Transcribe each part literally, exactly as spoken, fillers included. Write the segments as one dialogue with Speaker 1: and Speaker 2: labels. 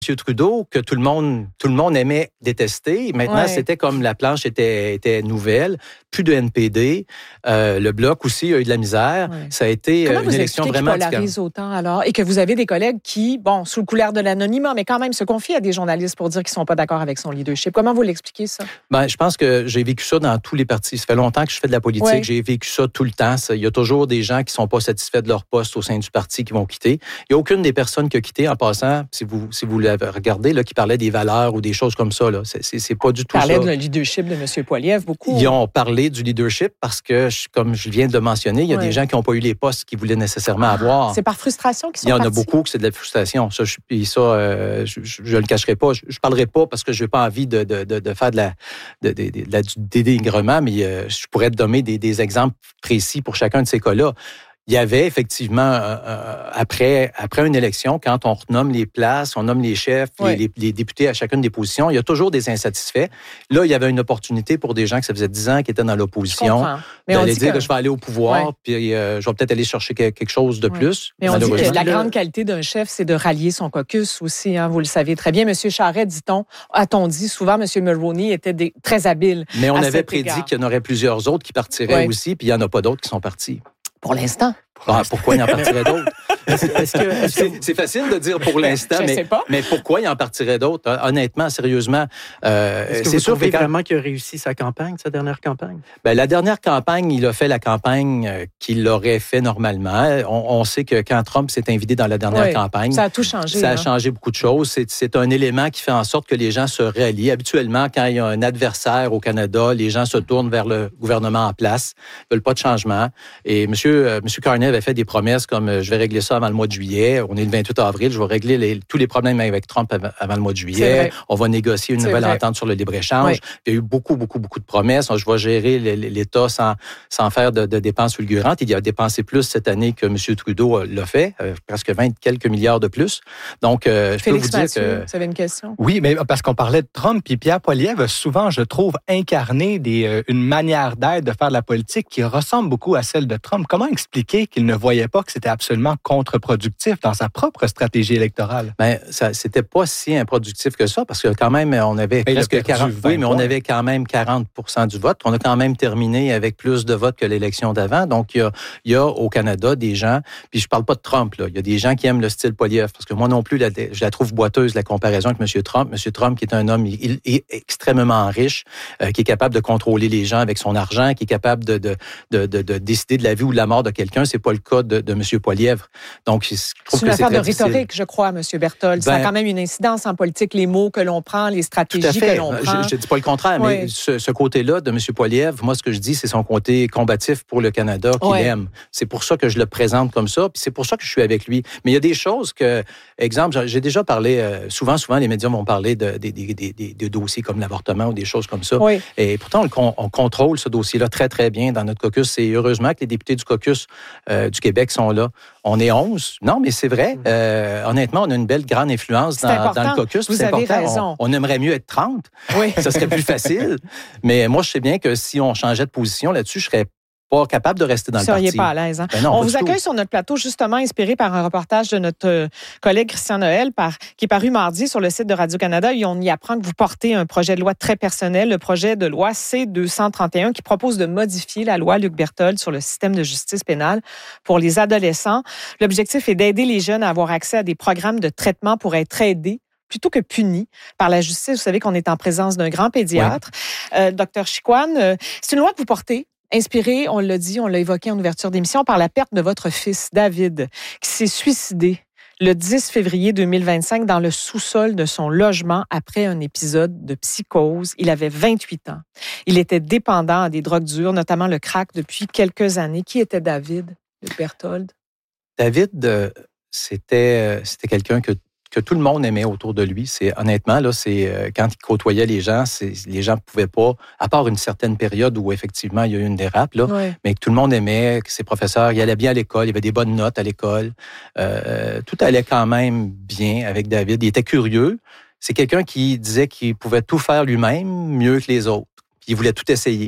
Speaker 1: M. Trudeau, que tout le monde, tout le monde aimait détester. Maintenant,
Speaker 2: ouais.
Speaker 1: c'était comme la planche était, était nouvelle. Plus de N P D. Euh, le Bloc aussi a eu de la misère. Ouais. Ça a été
Speaker 2: Comment
Speaker 1: une
Speaker 2: vous
Speaker 1: élection vraiment...
Speaker 2: Comment vous polarise autant, alors? Et que vous avez des collègues qui, bon, sous le couvert de l'anonymat, mais quand même se confient à des journalistes pour dire qu'ils ne sont pas d'accord avec son leadership. Comment vous l'expliquez, ça?
Speaker 1: Ben, je pense que j'ai vécu ça dans tous les partis. Ça fait longtemps que je fais de la politique. Ouais. J'ai vécu ça tout le temps. Il y a toujours des gens qui ne sont pas satisfaits de leur poste au sein du parti qui vont quitter. Il n'y a aucune des personnes qui a quitté, en passant, si vous, si vous l'avez regardé, là, qui parlait des valeurs ou des choses comme ça. Là. C'est, c'est, c'est pas du tout ça.
Speaker 2: Ils parlaient de leadership de M. Poilievre, beaucoup.
Speaker 1: Ils ont parlé du leadership parce que, comme je viens de le mentionner, il y a ouais. des gens qui n'ont pas eu les postes qu'ils voulaient nécessairement ah, avoir.
Speaker 2: C'est par frustration qu'ils sont
Speaker 1: Il y en
Speaker 2: partis.
Speaker 1: a beaucoup que c'est de la frustration. Ça, je, ça euh, je ne le cacherai pas. Je ne parlerai pas parce que je n'ai pas envie de, de, de, de faire de la, de, de, de, de la, du dénigrement, mais euh, je pourrais te donner des, des exemples précis pour chacun de ces cas-là. Il y avait effectivement, euh, après, après une élection, quand on renomme les places, on nomme les chefs, oui. les, les, les députés à chacune des positions, il y a toujours des insatisfaits. Là, il y avait une opportunité pour des gens que ça faisait dix ans qui étaient dans l'opposition d'aller dire que... que je vais aller au pouvoir, ouais. puis euh, je vais peut-être aller chercher quelque chose de ouais. plus.
Speaker 2: Mais on dit que la grande qualité d'un chef, c'est de rallier son caucus aussi, hein, vous le savez très bien. M. Charest, dit-on, a-t-on dit souvent, M. Mulroney était des, très habile.
Speaker 1: Mais on avait prédit égard. qu'il y en aurait plusieurs autres qui partiraient ouais. aussi, puis il n'y en a pas d'autres qui sont partis.
Speaker 2: Pour l'instant.
Speaker 1: Pour ah, pourquoi il en partirait d'autres? Est-ce que, est-ce que... C'est, c'est facile de dire pour l'instant,
Speaker 2: je
Speaker 1: mais,
Speaker 2: sais pas.
Speaker 1: mais pourquoi il en partirait d'autres? Honnêtement, sérieusement, euh,
Speaker 3: est-ce que c'est vous sûr trouvez que quand... vraiment qu'il a réussi sa campagne, sa dernière campagne?
Speaker 1: Ben, la dernière campagne, il a fait la campagne qu'il aurait fait normalement. On, on sait que quand Trump s'est invité dans la dernière
Speaker 2: oui,
Speaker 1: campagne,
Speaker 2: ça a tout changé.
Speaker 1: Ça a
Speaker 2: hein?
Speaker 1: changé beaucoup de choses. C'est, c'est un élément qui fait en sorte que les gens se rallient. Habituellement, quand il y a un adversaire au Canada, les gens se tournent vers le gouvernement en place, ne veulent pas de changement. Et M. Euh, M. Carney avait fait des promesses comme euh, je vais régler ça avant le mois de juillet. On est le vingt-huit avril, je vais régler les, tous les problèmes avec Trump avant, avant le mois de juillet. On va négocier une C'est nouvelle vrai. entente sur le libre-échange. Oui. Il y a eu beaucoup, beaucoup, beaucoup de promesses. Je vais gérer l'État sans, sans faire de, de dépenses fulgurantes. Il a dépensé plus cette année que M. Trudeau l'a fait, euh, presque vingt quelques milliards de plus. Donc, euh, je
Speaker 2: Félix
Speaker 1: peux vous
Speaker 2: Mathieu,
Speaker 1: dire que...
Speaker 2: vous avez une question?
Speaker 4: Oui, mais parce qu'on parlait de Trump, puis Pierre Poilievre, souvent, je trouve, incarné des, euh, une manière d'être, de faire de la politique qui ressemble beaucoup à celle de Trump. Comment expliquer qu'il ne voyait pas que c'était absolument contre-productif dans sa propre stratégie électorale?
Speaker 1: Bien, ça, c'était pas si improductif que ça, parce que quand même, on avait ben, presque quarante, oui, mais on avait quand même quarante pour cent du vote. On a quand même terminé avec plus de votes que l'élection d'avant. Donc, il y a, il y a au Canada des gens, puis je parle pas de Trump, là. Il y a des gens qui aiment le style Poilievre, parce que moi non plus, la, je la trouve boiteuse, la comparaison avec M. Trump. M. Trump, qui est un homme il, il est extrêmement riche, euh, qui est capable de contrôler les gens avec son argent, qui est capable de, de, de, de, de décider de la vie ou de la mort de quelqu'un. C'est pas le cas de, de M. Poilievre. Donc, je trouve
Speaker 2: c'est une
Speaker 1: que c'est
Speaker 2: affaire de
Speaker 1: difficile.
Speaker 2: Rhétorique, je crois, M. Berthold. Ben, ça a quand même une incidence en politique, les mots que l'on prend, les stratégies que l'on prend.
Speaker 1: Je ne dis pas le contraire, oui. mais ce, ce côté-là de M. Poilievre, moi, ce que je dis, c'est son côté combatif pour le Canada qu'il oui. aime. C'est pour ça que je le présente comme ça, puis c'est pour ça que je suis avec lui. Mais il y a des choses que, exemple, j'ai déjà parlé, euh, souvent, souvent, les médias vont parler de, de, de, de, de, de dossiers comme l'avortement ou des choses comme ça.
Speaker 2: Oui.
Speaker 1: Et pourtant, on, on contrôle ce dossier-là très, très bien dans notre caucus. Et heureusement que les députés du caucus euh, du Québec sont là. On est onze. Non, mais c'est vrai. Euh, honnêtement, on a une belle grande influence dans, dans le caucus.
Speaker 2: Vous
Speaker 1: c'est
Speaker 2: avez
Speaker 1: important.
Speaker 2: raison.
Speaker 1: On, on aimerait mieux être trente.
Speaker 2: Oui.
Speaker 1: Ça serait plus facile. Mais moi, je sais bien que si on changeait de position là-dessus, je serais pas capable de rester dans
Speaker 2: vous
Speaker 1: le parti.
Speaker 2: Vous seriez pas à l'aise. Hein?
Speaker 1: Ben non,
Speaker 2: on vous accueille tout. sur notre plateau, justement, inspiré par un reportage de notre euh, collègue Christian Noël, par, qui est paru mardi sur le site de Radio-Canada. Et on y apprend que vous portez un projet de loi très personnel, le projet de loi C deux cent trente et un, qui propose de modifier la loi Luc Berthold sur le système de justice pénale pour les adolescents. L'objectif est d'aider les jeunes à avoir accès à des programmes de traitement pour être aidés plutôt que punis par la justice. Vous savez qu'on est en présence d'un grand pédiatre, oui. euh, Dr Chicoine. Euh, c'est une loi que vous portez, inspiré, on l'a dit, on l'a évoqué en ouverture d'émission, par la perte de votre fils, David, qui s'est suicidé le dix février deux mille vingt-cinq dans le sous-sol de son logement après un épisode de psychose. Il avait vingt-huit ans. Il était dépendant à des drogues dures, notamment le crack, depuis quelques années. Qui était David, Luc Berthold?
Speaker 1: David, euh, c'était, c'était quelqu'un que que tout le monde aimait autour de lui. C'est honnêtement là, c'est euh, quand il côtoyait les gens, c'est, les gens ne pouvaient pas, à part une certaine période où effectivement il y a eu une dérape là,
Speaker 2: oui.
Speaker 1: mais que tout le monde aimait, que ses professeurs, il allait bien à l'école, il avait des bonnes notes à l'école, euh, tout allait quand même bien avec David. Il était curieux. C'est quelqu'un qui disait qu'il pouvait tout faire lui-même mieux que les autres. Puis il voulait tout essayer.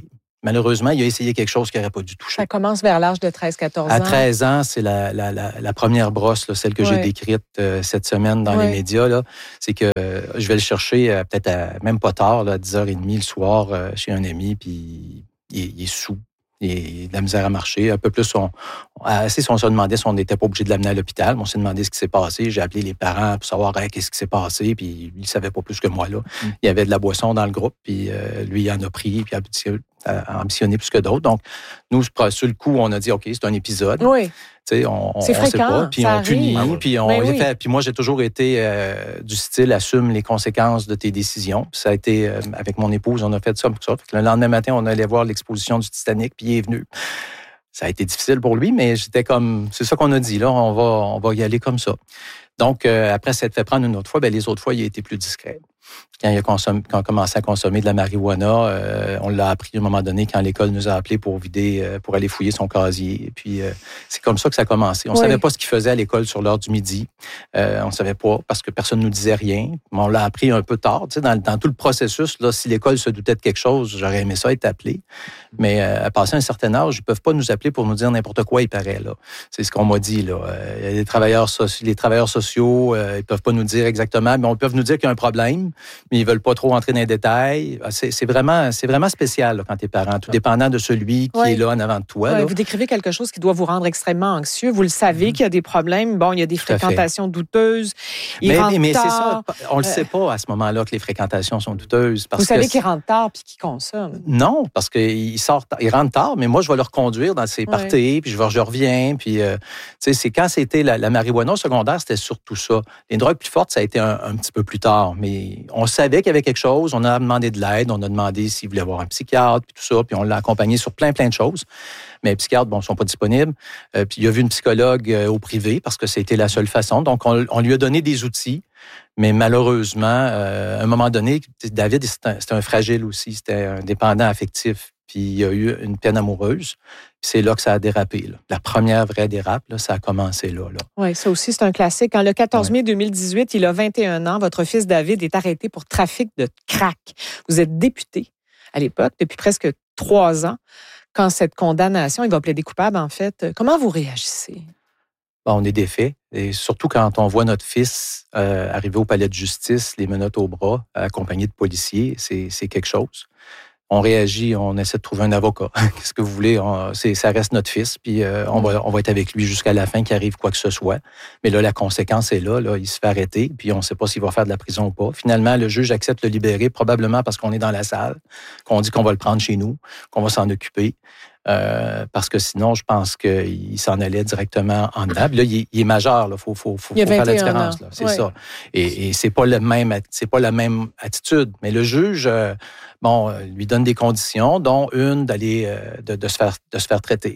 Speaker 1: Malheureusement, il a essayé quelque chose qu'il n'aurait pas dû toucher.
Speaker 2: Ça commence vers l'âge de treize quatorze ans.
Speaker 1: À treize ans, c'est la, la, la, la première brosse, là, celle que ouais. j'ai décrite euh, cette semaine dans ouais. les médias. Là, c'est que euh, je vais le chercher euh, peut-être à, même pas tard, là, à dix heures trente le soir, euh, chez un ami, puis il, il est sous. Il a de la misère à marcher. Un peu plus, on, assez, on se demandait si on n'était pas obligé de l'amener à l'hôpital. On s'est demandé ce qui s'est passé. J'ai appelé les parents pour savoir hey, qu'est-ce qui s'est passé. Puis il ne savait pas plus que moi. Là. Mm. Il y avait de la boisson dans le groupe. Puis euh, lui, il en a pris. Puis il a ambitionné plus que d'autres. Donc, nous, sur le coup, on a dit OK, c'est un épisode.
Speaker 2: Oui.
Speaker 1: T'sais, on,
Speaker 2: c'est
Speaker 1: on
Speaker 2: fréquent,
Speaker 1: sait pas, puis on punit,
Speaker 2: arrive.
Speaker 1: puis on
Speaker 2: oui.
Speaker 1: fait. Puis moi, j'ai toujours été euh, du style assume les conséquences de tes décisions. Puis ça a été euh, avec mon épouse, on a fait ça pour ça. Fait que le lendemain matin, on allait voir l'exposition du Titanic, puis il est venu. Ça a été difficile pour lui, mais j'étais comme, c'est ça qu'on a dit là, on va, on va y aller comme ça. Donc euh, après s'être fait prendre une autre fois, ben les autres fois, il a été plus discret. Quand il a, consommé, quand il a commencé à consommer de la marijuana, euh, on l'a appris à un moment donné quand l'école nous a appelés pour vider, euh, pour aller fouiller son casier. Et puis, euh, c'est comme ça que ça a commencé. On ne oui. savait pas ce qu'il faisait à l'école sur l'heure du midi. Euh, on ne savait pas parce que personne ne nous disait rien. Mais on l'a appris un peu tard. Tu sais, dans, dans tout le processus, là, si l'école se doutait de quelque chose, j'aurais aimé ça être appelé. Mais euh, à passer un certain âge, ils ne peuvent pas nous appeler pour nous dire n'importe quoi, il paraît. Là. C'est ce qu'on m'a dit. Là. Euh, les travailleurs, soci- les travailleurs sociaux, euh, ils ne peuvent pas nous dire exactement, mais ils peuvent nous dire qu'il y a un problème, mais ils ne veulent pas trop entrer dans les détails. C'est, c'est, vraiment, c'est vraiment spécial là, quand t'es parent, tout dépendant de celui qui oui. est là en avant de toi.
Speaker 2: Oui,
Speaker 1: là.
Speaker 2: Vous décrivez quelque chose qui doit vous rendre extrêmement anxieux. Vous le savez mmh. qu'il y a des problèmes. Bon, il y a des tout fréquentations douteuses. Il
Speaker 1: mais
Speaker 2: rentre
Speaker 1: mais
Speaker 2: tard.
Speaker 1: c'est ça. On ne le euh... sait pas à ce moment-là que les fréquentations sont douteuses. Parce
Speaker 2: vous savez
Speaker 1: que
Speaker 2: qu'il rentre tard puis qu'il consomme.
Speaker 1: Non, parce qu'il sort, il rentre tard, mais moi, je vais le reconduire dans ses parties, oui. puis je, vais, je reviens. Puis, euh, tu sais, c'est quand c'était la, la marijuana au secondaire, c'était surtout ça. Les drogues plus fortes, ça a été un, un petit peu plus tard. Mais on savait qu'il y avait quelque chose. On a demandé de l'aide. On a demandé s'il voulait voir un psychiatre, puis tout ça. Puis on l'a accompagné sur plein, plein de choses. Mais les psychiatres, bon, ne sont pas disponibles. Euh, puis il a vu une psychologue euh, au privé parce que c'était la seule façon. Donc, on, on lui a donné des outils. Mais malheureusement, euh, à un moment donné, David, c'était un, c'était un fragile aussi. C'était un dépendant affectif. Puis il y a eu une peine amoureuse. Puis c'est là que ça a dérapé. Là. La première vraie dérape, là, ça a commencé là. là.
Speaker 2: Oui, ça aussi, c'est un classique. En le quatorze mai deux mille dix-huit, il a vingt et un ans. Votre fils David est arrêté pour trafic de crack. Vous êtes député à l'époque, depuis presque trois ans. Quand cette condamnation, il va plaider coupable, en fait, comment vous réagissez?
Speaker 1: Bon, on est défait. Et surtout quand on voit notre fils euh, arriver au palais de justice, les menottes au bras, accompagné de policiers, c'est, c'est quelque chose. On réagit, on essaie de trouver un avocat. Qu'est-ce que vous voulez? On, c'est, ça reste notre fils, puis euh, on, va, on va être avec lui jusqu'à la fin, qu'il arrive quoi que ce soit. Mais là, la conséquence est là, là. Il se fait arrêter, puis on ne sait pas s'il va faire de la prison ou pas. Finalement, le juge accepte de le libérer, probablement parce qu'on est dans la salle, qu'on dit qu'on va le prendre chez nous, qu'on va s'en occuper. Euh, parce que sinon, je pense qu'il s'en allait directement en dedans. Là, il est, il est majeur, il faut, faut, faut, faut faire la différence. Là. C'est oui. ça. Et, et c'est pas le même, c'est pas la même attitude. Mais le juge, euh, bon, lui donne des conditions, dont une d'aller, euh, de, de se faire, de se faire traiter.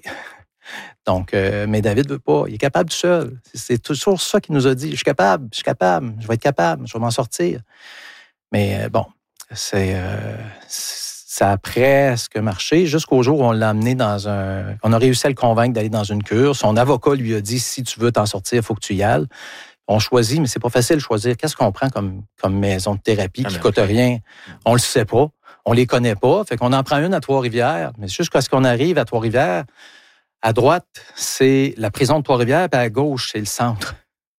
Speaker 1: Donc, euh, mais David veut pas. Il est capable tout seul. C'est, c'est toujours ça qu'il nous a dit. Je suis capable, je suis capable, je vais être capable, je vais m'en sortir. Mais euh, bon, c'est, euh, c'est ça a presque marché jusqu'au jour où on l'a amené dans un... On a réussi à le convaincre d'aller dans une cure. Son avocat lui a dit, si tu veux t'en sortir, il faut que tu y ailles. On choisit, mais c'est pas facile de choisir. Qu'est-ce qu'on prend comme, comme maison de thérapie qui ne coûte rien? On le sait pas. On les connaît pas. Fait qu'on en prend une à Trois-Rivières. Mais jusqu'à ce qu'on arrive à Trois-Rivières, à droite, c'est la prison de Trois-Rivières, puis à gauche, c'est le centre.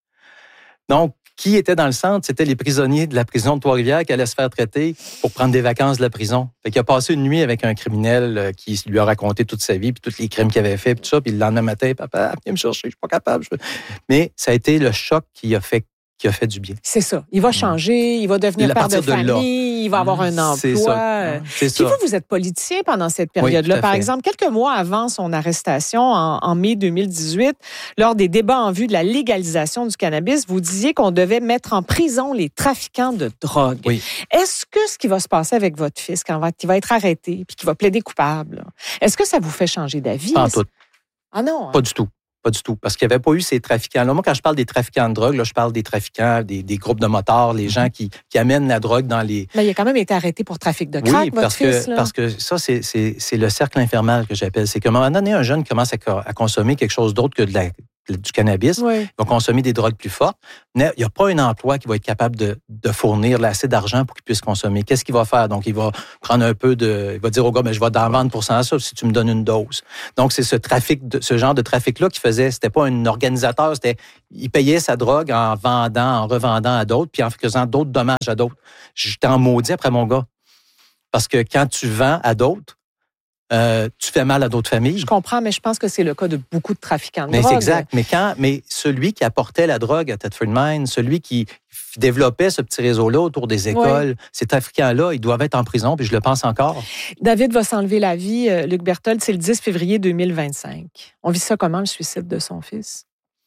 Speaker 1: Donc, qui était dans le centre? C'était les prisonniers de la prison de Trois-Rivières qui allaient se faire traiter pour prendre des vacances de la prison. Fait qu'il a passé une nuit avec un criminel qui lui a raconté toute sa vie, puis tous les crimes qu'il avait fait, puis tout ça. Puis le lendemain matin, papa, viens me chercher, je suis pas capable. Mais ça a été le choc qui a fait qui a fait du bien.
Speaker 2: C'est ça. Il va changer, il va devenir père de famille, de il va avoir un emploi. C'est ça. C'est ça. Puis vous, vous êtes politicien pendant cette période-là. Oui, par fait. exemple, quelques mois avant son arrestation, en, en mai deux mille dix-huit, lors des débats en vue de la légalisation du cannabis, vous disiez qu'on devait mettre en prison les trafiquants de drogue.
Speaker 1: Oui.
Speaker 2: Est-ce que ce qui va se passer avec votre fils, quand il va être arrêté puis qu'il va plaider coupable, est-ce que ça vous fait changer d'avis?
Speaker 1: Pas en tout.
Speaker 2: Ah non?
Speaker 1: Pas hein? du tout. Pas du tout, parce qu'il n'y avait pas eu ces trafiquants-là. Moi, quand je parle des trafiquants de drogue, là, je parle des trafiquants, des, des groupes de motards, les gens qui, qui amènent la drogue dans les...
Speaker 2: Mais il a quand même été arrêté pour trafic de crack,
Speaker 1: oui,
Speaker 2: votre
Speaker 1: parce
Speaker 2: fils,
Speaker 1: que,
Speaker 2: là.
Speaker 1: parce que ça, c'est, c'est, c'est le cercle infernal que j'appelle. C'est qu'à un moment donné, un jeune commence à, à consommer quelque chose d'autre que de la, du cannabis,
Speaker 2: Oui.
Speaker 1: ils vont consommer des drogues plus fortes. Mais il n'y a pas un emploi qui va être capable de, de fournir assez d'argent pour qu'ils puissent consommer. Qu'est-ce qu'il va faire? Donc, il va prendre un peu de... Il va dire au gars, mais je vais t'en vendre pour cent ça si tu me donnes une dose. Donc, c'est ce trafic, de, ce genre de trafic-là qui faisait... C'était pas un organisateur, c'était... Il payait sa drogue en vendant, en revendant à d'autres, puis en faisant d'autres dommages à d'autres. J'étais en maudit après mon gars. Parce que quand tu vends à d'autres, Euh, tu fais mal à d'autres familles.
Speaker 2: Je comprends, mais je pense que c'est le cas de beaucoup de trafiquants de
Speaker 1: mais
Speaker 2: drogue.
Speaker 1: C'est exact. Mais quand, mais celui qui apportait la drogue à Thetford Mines, celui qui développait ce petit réseau-là autour des écoles, oui. Ces trafiquants-là, ils doivent être en prison, puis je le pense encore.
Speaker 2: David va s'enlever la vie. Luc Berthold, c'est le dix février deux mille vingt-cinq. On vit ça comment, le suicide de son fils?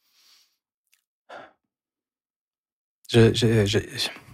Speaker 1: Je, je, je,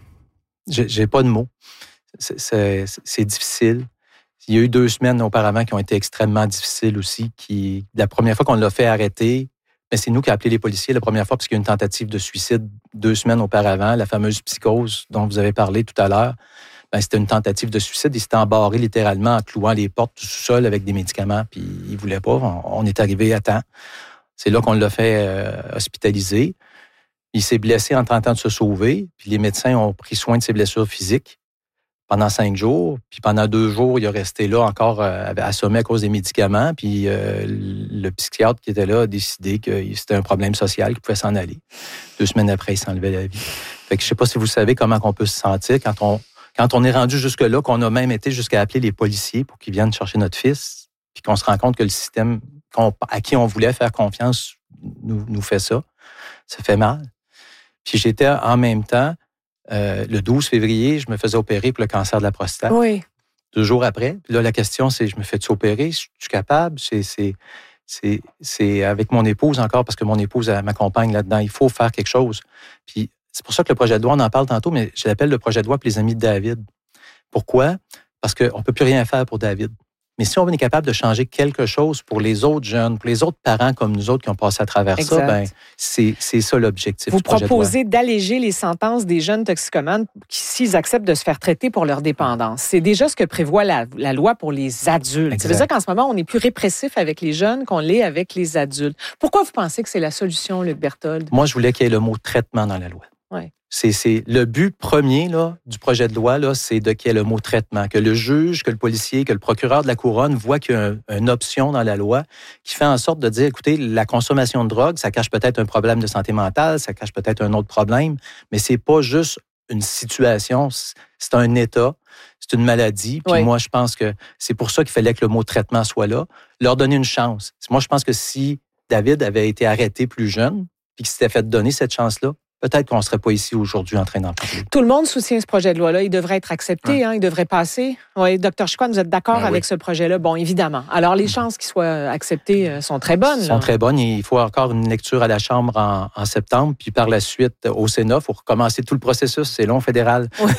Speaker 1: je j'ai pas de mots. C'est, c'est, c'est difficile. Il y a eu deux semaines auparavant qui ont été extrêmement difficiles aussi. Qui, la première fois qu'on l'a fait arrêter, mais c'est nous qui avons appelé les policiers la première fois parce qu'il y a eu une tentative de suicide deux semaines auparavant, la fameuse psychose dont vous avez parlé tout à l'heure. Ben, c'était une tentative de suicide. Il s'était embarré littéralement en clouant les portes du sous-sol avec des médicaments, puis il ne voulait pas. On, on est arrivé à temps. C'est là qu'on l'a fait euh, hospitaliser. Il s'est blessé en tentant de se sauver, puis les médecins ont pris soin de ses blessures physiques pendant cinq jours. Puis pendant deux jours, il est resté là encore euh, assommé à cause des médicaments. Puis euh, le psychiatre qui était là a décidé que c'était un problème social, qu'il pouvait s'en aller. Deux semaines après, il s'enlevait la vie. Fait que je sais pas si vous savez comment on peut se sentir quand on, quand on est rendu jusque-là, qu'on a même été jusqu'à appeler les policiers pour qu'ils viennent chercher notre fils, puis qu'on se rend compte que le système qu'on, à qui on voulait faire confiance nous, nous fait ça. Ça fait mal. Puis j'étais en même temps... Euh, le douze février, je me faisais opérer pour le cancer de la prostate.
Speaker 2: Oui.
Speaker 1: Deux jours après. Puis là, la question, c'est, je me fais-tu opérer? Je suis capable? C'est, c'est, c'est, c'est avec mon épouse encore, parce que mon épouse, elle m'accompagne là-dedans. Il faut faire quelque chose. Puis c'est pour ça que le projet de loi, on en parle tantôt, mais je l'appelle le projet de loi pour les amis de David. Pourquoi? Parce qu'on ne peut plus rien faire pour David. Mais si on est capable de changer quelque chose pour les autres jeunes, pour les autres parents comme nous autres qui ont passé à travers exact. Ça, ben c'est, c'est ça l'objectif
Speaker 2: Vous
Speaker 1: du projet de loi.
Speaker 2: Vous proposez d'alléger les sentences des jeunes toxicomanes s'ils acceptent de se faire traiter pour leur dépendance. C'est déjà ce que prévoit la, la loi pour les adultes. Exact. Ça veut dire qu'en ce moment, on est plus répressif avec les jeunes qu'on l'est avec les adultes. Pourquoi vous pensez que c'est la solution, Luc Berthold?
Speaker 1: Moi, je voulais qu'il y ait le mot « traitement » dans la loi.
Speaker 2: Oui.
Speaker 1: C'est, c'est le but premier là, du projet de loi, là, c'est de qu'il y ait le mot traitement, que le juge, que le policier, que le procureur de la couronne voit qu'il y a un, une option dans la loi qui fait en sorte de dire, écoutez, la consommation de drogue, ça cache peut-être un problème de santé mentale, ça cache peut-être un autre problème, mais c'est pas juste une situation, c'est un état, c'est une maladie. Puis oui. Moi, je pense que c'est pour ça qu'il fallait que le mot traitement soit là, leur donner une chance. Moi, je pense que si David avait été arrêté plus jeune, puis qu'il s'était fait donner cette chance-là, peut-être qu'on ne serait pas ici aujourd'hui en train d'en parler.
Speaker 2: Tout le monde soutient ce projet de loi-là. Il devrait être accepté, ouais. hein, il devrait passer. Oui, docteur Chicoine, vous êtes d'accord ben avec oui. ce projet-là? Bon, évidemment. Alors, les chances qu'il soit accepté sont très bonnes.
Speaker 1: Sont là. Très bonnes. Il faut encore une lecture à la Chambre en, en septembre, puis par la suite au Sénat. Il faut recommencer tout le processus. C'est long, fédéral.
Speaker 2: Oui.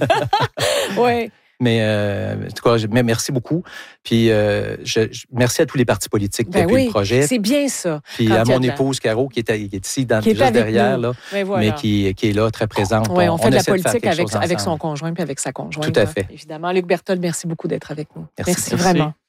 Speaker 2: oui.
Speaker 1: Mais euh, en tout cas, je, mais merci beaucoup. Puis euh, je, je, merci à tous les partis politiques qui
Speaker 2: ben
Speaker 1: appuient
Speaker 2: oui,
Speaker 1: le projet.
Speaker 2: C'est bien ça.
Speaker 1: Puis à mon épouse Caro qui est, qui est ici, dans,
Speaker 2: qui est
Speaker 1: juste derrière,
Speaker 2: nous.
Speaker 1: là,
Speaker 2: mais, voilà.
Speaker 1: mais qui, qui est là, très présente.
Speaker 2: Oui, on, on fait
Speaker 1: on
Speaker 2: de la politique
Speaker 1: de
Speaker 2: avec, avec son conjoint puis avec sa conjointe.
Speaker 1: Tout à fait.
Speaker 2: Évidemment. Luc Berthold, merci beaucoup d'être avec nous.
Speaker 1: Merci,
Speaker 2: merci, merci. vraiment.